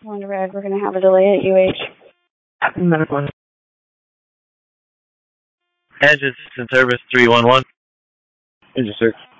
Wonder Red, we're going to have a delay at UH. Medical. Engine System Service 311. Engine, sir.